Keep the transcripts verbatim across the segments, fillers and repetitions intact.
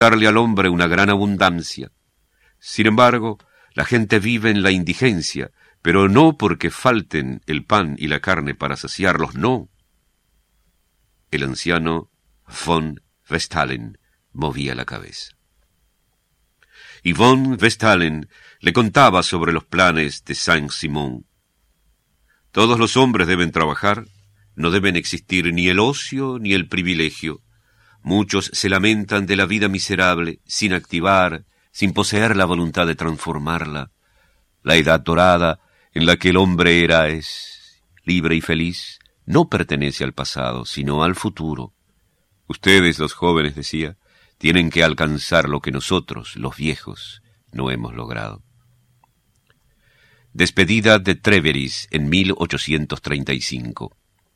darle al hombre una gran abundancia. Sin embargo, la gente vive en la indigencia, pero no porque falten el pan y la carne para saciarlos, no. El anciano von Westphalen movía la cabeza. Y von Westphalen le contaba sobre los planes de Saint-Simon. Todos los hombres deben trabajar, no deben existir ni el ocio ni el privilegio. Muchos se lamentan de la vida miserable, sin activar, sin poseer la voluntad de transformarla. La edad dorada en la que el hombre era es libre y feliz, no pertenece al pasado, sino al futuro. Ustedes, los jóvenes, decía, tienen que alcanzar lo que nosotros, los viejos, no hemos logrado. Despedida de Trèveris en mil ochocientos treinta y cinco.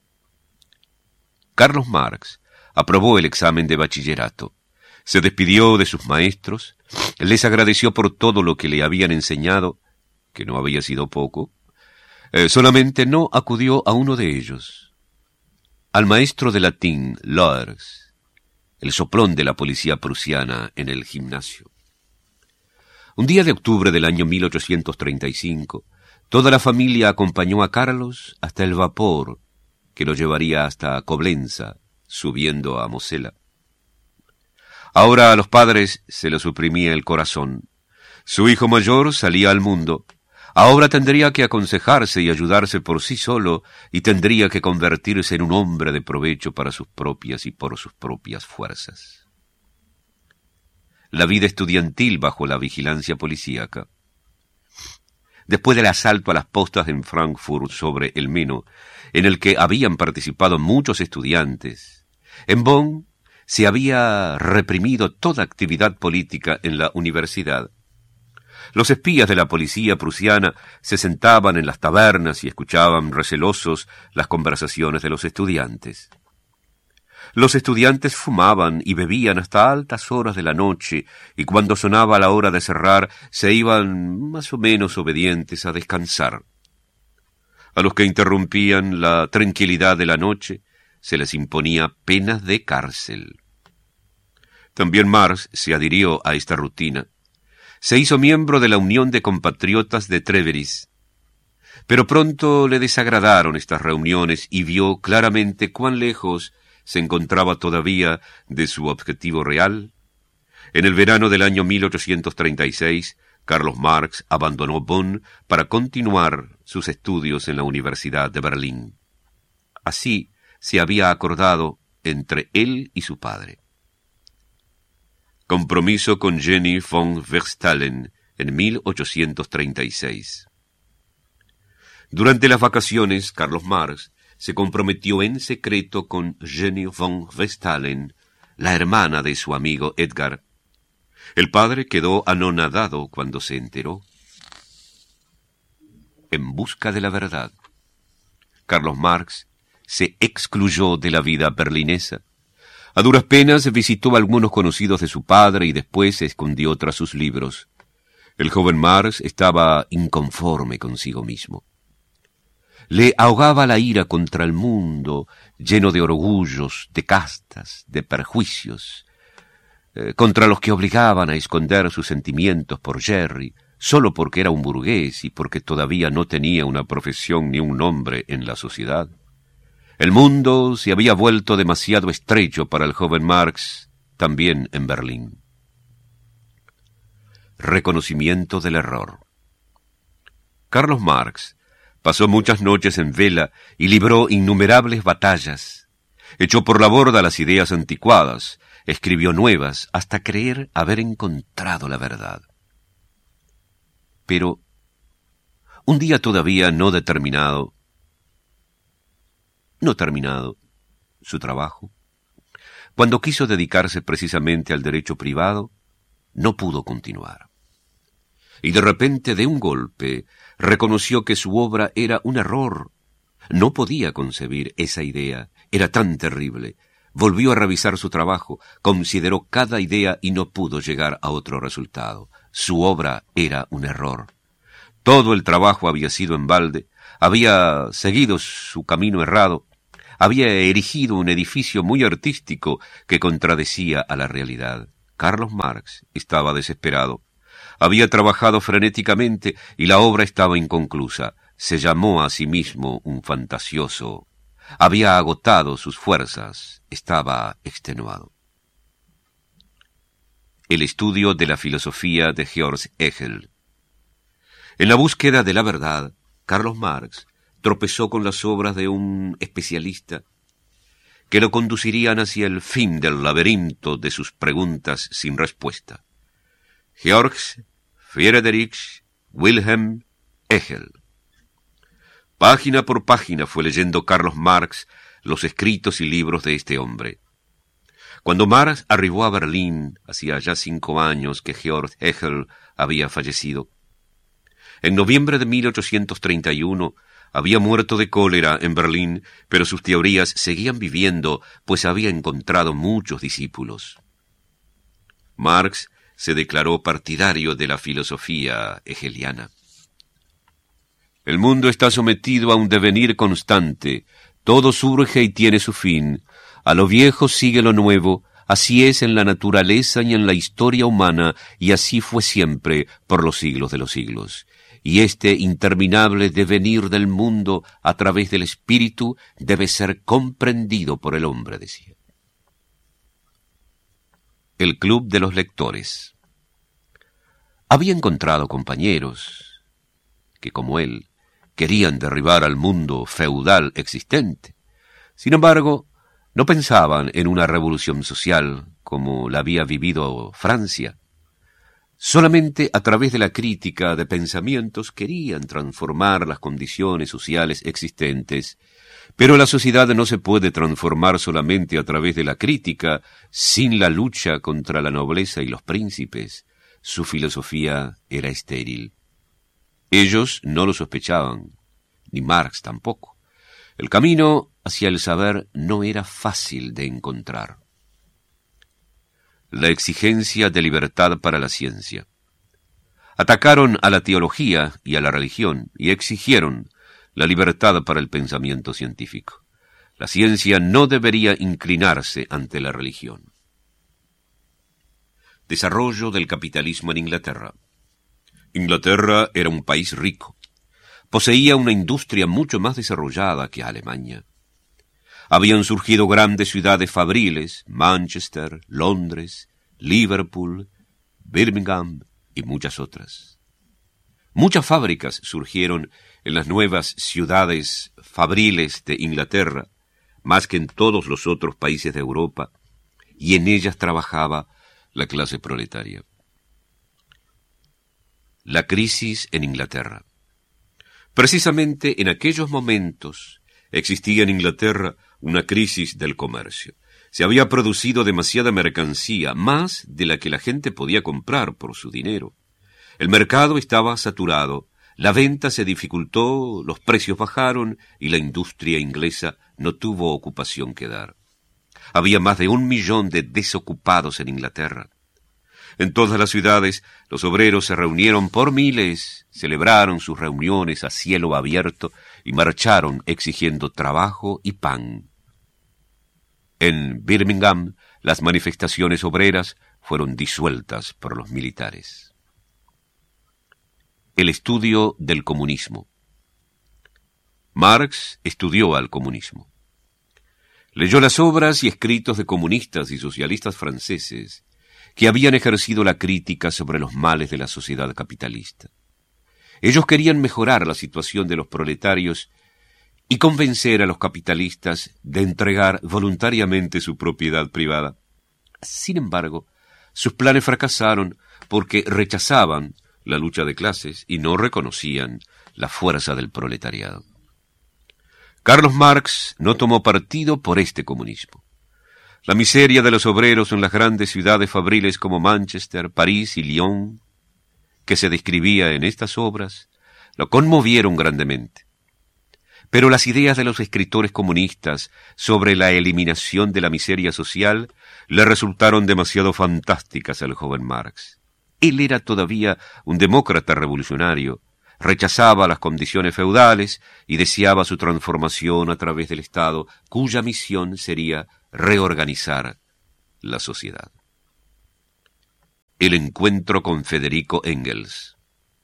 Carlos Marx aprobó el examen de bachillerato. Se despidió de sus maestros, les agradeció por todo lo que le habían enseñado, que no había sido poco. Eh, solamente no acudió a uno de ellos, al maestro de latín, Loers, el soplón de la policía prusiana en el gimnasio. Un día de octubre del año mil ochocientos treinta y cinco, toda la familia acompañó a Carlos hasta el vapor que lo llevaría hasta Coblenza, subiendo a Mosela. Ahora a los padres se les suprimía el corazón. Su hijo mayor salía al mundo. Ahora tendría que aconsejarse y ayudarse por sí solo, y tendría que convertirse en un hombre de provecho para sus propias y por sus propias fuerzas. La vida estudiantil bajo la vigilancia policíaca. Después del asalto a las postas en Frankfurt sobre el Meno, en el que habían participado muchos estudiantes, en Bonn se había reprimido toda actividad política en la universidad. Los espías de la policía prusiana se sentaban en las tabernas y escuchaban recelosos las conversaciones de los estudiantes. Los estudiantes fumaban y bebían hasta altas horas de la noche, y cuando sonaba la hora de cerrar, se iban más o menos obedientes a descansar. A los que interrumpían la tranquilidad de la noche, se les imponía penas de cárcel. También Marx se adhirió a esta rutina. Se hizo miembro de la Unión de Compatriotas de Trèveris. Pero pronto le desagradaron estas reuniones y vio claramente cuán lejos se encontraba todavía de su objetivo real. En el verano del año mil ochocientos treinta y seis, Carlos Marx abandonó Bonn para continuar sus estudios en la Universidad de Berlín. Así se había acordado entre él y su padre. Compromiso con Jenny von Westphalen en mil ochocientos treinta y seis. Durante las vacaciones, Carlos Marx se comprometió en secreto con Jenny von Westphalen, la hermana de su amigo Edgar. El padre quedó anonadado cuando se enteró. En busca de la verdad, Carlos Marx se excluyó de la vida berlinesa. A duras penas visitó a algunos conocidos de su padre y después se escondió tras sus libros. El joven Marx estaba inconforme consigo mismo. Le ahogaba la ira contra el mundo, lleno de orgullos, de castas, de perjuicios, eh, contra los que obligaban a esconder sus sentimientos por Jerry, solo porque era un burgués y porque todavía no tenía una profesión ni un nombre en la sociedad. El mundo se había vuelto demasiado estrecho para el joven Marx, también en Berlín. Reconocimiento del error. Carlos Marx pasó muchas noches en vela y libró innumerables batallas. Echó por la borda las ideas anticuadas, escribió nuevas hasta creer haber encontrado la verdad. Pero, un día todavía no determinado, no terminado su trabajo, cuando quiso dedicarse precisamente al derecho privado, no pudo continuar. Y de repente, de un golpe, reconoció que su obra era un error. No podía concebir esa idea, era tan terrible. Volvió a revisar su trabajo, consideró cada idea y no pudo llegar a otro resultado. Su obra era un error. Todo el trabajo había sido en balde, había seguido su camino errado, había erigido un edificio muy artístico que contradecía a la realidad. Carlos Marx estaba desesperado. Había trabajado frenéticamente y la obra estaba inconclusa. Se llamó a sí mismo un fantasioso. Había agotado sus fuerzas. Estaba extenuado. El estudio de la filosofía de Georg Hegel. En la búsqueda de la verdad, Carlos Marx tropezó con las obras de un especialista que lo conducirían hacia el fin del laberinto de sus preguntas sin respuesta. Georg Friedrich Wilhelm Hegel. Página por página fue leyendo Carlos Marx los escritos y libros de este hombre. Cuando Marx arribó a Berlín, hacía ya cinco años que Georg Hegel había fallecido. En noviembre de mil ochocientos treinta y uno había muerto de cólera en Berlín, pero sus teorías seguían viviendo, pues había encontrado muchos discípulos. Marx se declaró partidario de la filosofía hegeliana. El mundo está sometido a un devenir constante, todo surge y tiene su fin, a lo viejo sigue lo nuevo, así es en la naturaleza y en la historia humana, y así fue siempre por los siglos de los siglos. Y este interminable devenir del mundo a través del espíritu debe ser comprendido por el hombre, decía. El Club de los Lectores. Había encontrado compañeros que, como él, querían derribar al mundo feudal existente. Sin embargo, no pensaban en una revolución social como la había vivido Francia. Solamente a través de la crítica de pensamientos querían transformar las condiciones sociales existentes, pero la sociedad no se puede transformar solamente a través de la crítica, sin la lucha contra la nobleza y los príncipes. Su filosofía era estéril. Ellos no lo sospechaban, ni Marx tampoco. El camino hacia el saber no era fácil de encontrar. La exigencia de libertad para la ciencia. Atacaron a la teología y a la religión y exigieron la libertad para el pensamiento científico. La ciencia no debería inclinarse ante la religión. Desarrollo del capitalismo en Inglaterra. Inglaterra era un país rico. Poseía una industria mucho más desarrollada que Alemania. Habían surgido grandes ciudades fabriles, Manchester, Londres, Liverpool, Birmingham y muchas otras. Muchas fábricas surgieron en las nuevas ciudades fabriles de Inglaterra, más que en todos los otros países de Europa, y en ellas trabajaba la clase proletaria. La crisis en Inglaterra. Precisamente en aquellos momentos existía en Inglaterra una crisis del comercio. Se había producido demasiada mercancía, más de la que la gente podía comprar por su dinero. El mercado estaba saturado, la venta se dificultó, los precios bajaron y la industria inglesa no tuvo ocupación que dar. Había más de un millón de desocupados en Inglaterra. En todas las ciudades, los obreros se reunieron por miles, celebraron sus reuniones a cielo abierto y marcharon exigiendo trabajo y pan. En Birmingham, las manifestaciones obreras fueron disueltas por los militares. El estudio del comunismo. Marx estudió al comunismo. Leyó las obras y escritos de comunistas y socialistas franceses que habían ejercido la crítica sobre los males de la sociedad capitalista. Ellos querían mejorar la situación de los proletarios y convencer a los capitalistas de entregar voluntariamente su propiedad privada. Sin embargo, sus planes fracasaron porque rechazaban la lucha de clases y no reconocían la fuerza del proletariado. Carlos Marx no tomó partido por este comunismo. La miseria de los obreros en las grandes ciudades fabriles como Manchester, París y Lyon, que se describía en estas obras, lo conmovieron grandemente. Pero las ideas de los escritores comunistas sobre la eliminación de la miseria social le resultaron demasiado fantásticas al joven Marx. Él era todavía un demócrata revolucionario, rechazaba las condiciones feudales y deseaba su transformación a través del Estado, cuya misión sería reorganizar la sociedad. El encuentro con Federico Engels.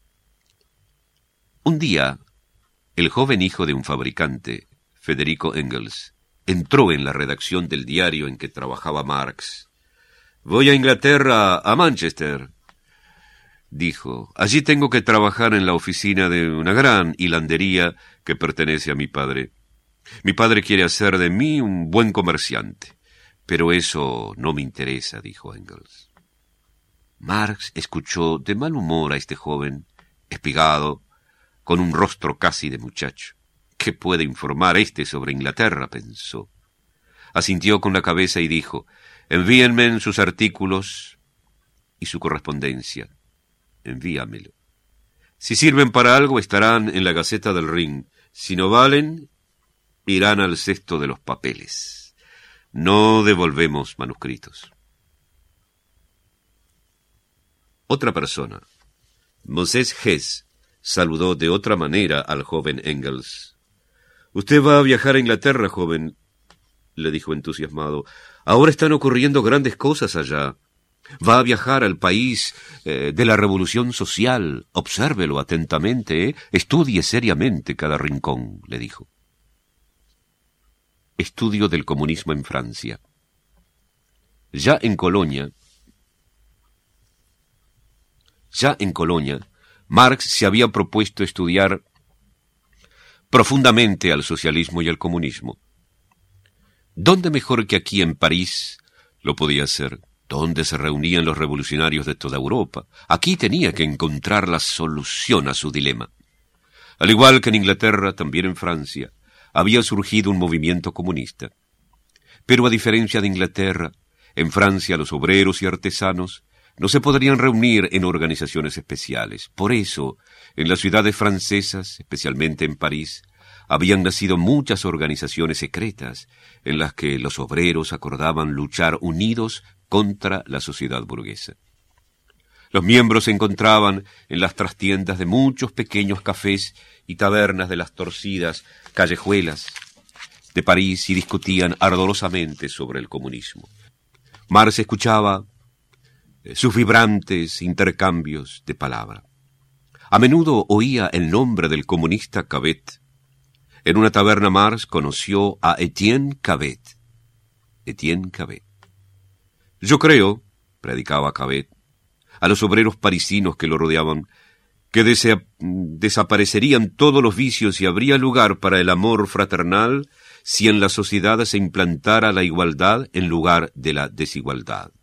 Un día, el joven hijo de un fabricante, Federico Engels, entró en la redacción del diario en que trabajaba Marx. «Voy a Inglaterra, a Manchester», dijo. «Allí tengo que trabajar en la oficina de una gran hilandería que pertenece a mi padre. Mi padre quiere hacer de mí un buen comerciante, pero eso no me interesa», dijo Engels. Marx escuchó de mal humor a este joven, espigado, con un rostro casi de muchacho. «¿Qué puede informar éste sobre Inglaterra?», pensó. Asintió con la cabeza y dijo: «Envíenme sus artículos y su correspondencia. Envíamelo. Si sirven para algo, estarán en la Gaceta del Rin. Si no valen, irán al cesto de los papeles. No devolvemos manuscritos». Otra persona, Moses Hess, saludó de otra manera al joven Engels. «Usted va a viajar a Inglaterra, joven», le dijo entusiasmado. «Ahora están ocurriendo grandes cosas allá. Va a viajar al país eh, de la revolución social. Obsérvelo atentamente, ¿eh? Estudie seriamente cada rincón», le dijo. Estudio del comunismo en Francia. Ya en Colonia, ya en Colonia, Marx se había propuesto estudiar profundamente al socialismo y al comunismo. ¿Dónde mejor que aquí en París lo podía hacer? ¿Dónde se reunían los revolucionarios de toda Europa? Aquí tenía que encontrar la solución a su dilema. Al igual que en Inglaterra, también en Francia, había surgido un movimiento comunista. Pero a diferencia de Inglaterra, en Francia los obreros y artesanos no se podrían reunir en organizaciones especiales. Por eso, en las ciudades francesas, especialmente en París, habían nacido muchas organizaciones secretas en las que los obreros acordaban luchar unidos contra la sociedad burguesa. Los miembros se encontraban en las trastiendas de muchos pequeños cafés y tabernas de las torcidas callejuelas de París y discutían ardorosamente sobre el comunismo. Marx escuchaba sus vibrantes intercambios de palabra. A menudo oía el nombre del comunista Cabet. En una taberna Marx conoció a Etienne Cabet. Etienne Cabet. «Yo creo», predicaba Cabet, a los obreros parisinos que lo rodeaban, que desa- desaparecerían todos los vicios y habría lugar para el amor fraternal si en la sociedad se implantara la igualdad en lugar de la desigualdad.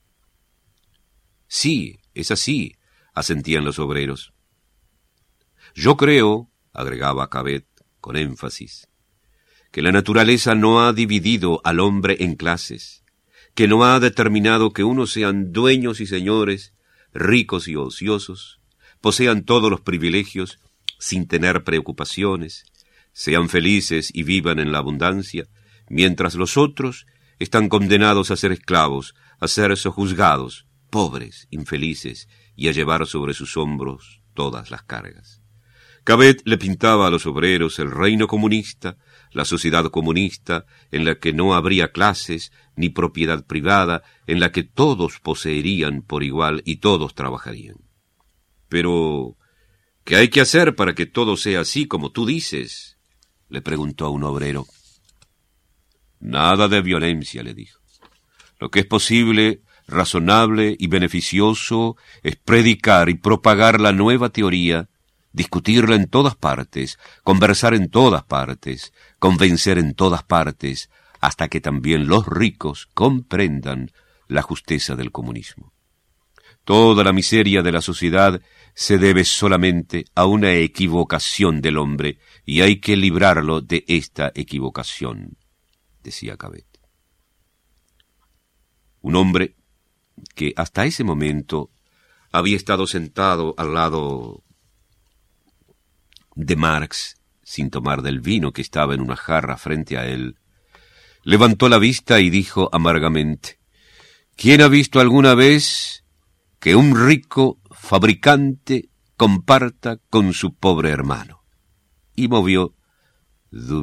«Sí, es así», asentían los obreros. «Yo creo», agregaba Cabet con énfasis, «que la naturaleza no ha dividido al hombre en clases, que no ha determinado que unos sean dueños y señores, ricos y ociosos, posean todos los privilegios sin tener preocupaciones, sean felices y vivan en la abundancia, mientras los otros están condenados a ser esclavos, a ser sojuzgados, pobres, infelices, y a llevar sobre sus hombros todas las cargas». Cabet le pintaba a los obreros el reino comunista, la sociedad comunista, en la que no habría clases ni propiedad privada, en la que todos poseerían por igual y todos trabajarían. «Pero, ¿qué hay que hacer para que todo sea así como tú dices?», le preguntó a un obrero. «Nada de violencia», le dijo. «Lo que es posible, razonable y beneficioso es predicar y propagar la nueva teoría, discutirla en todas partes, conversar en todas partes, convencer en todas partes, hasta que también los ricos comprendan la justeza del comunismo. Toda la miseria de la sociedad se debe solamente a una equivocación del hombre, y hay que librarlo de esta equivocación», decía Cabet. Un hombre que hasta ese momento había estado sentado al lado de Marx, sin tomar del vino que estaba en una jarra frente a él, levantó la vista y dijo amargamente: «¿Quién ha visto alguna vez que un rico fabricante comparta con su pobre hermano?» Y movió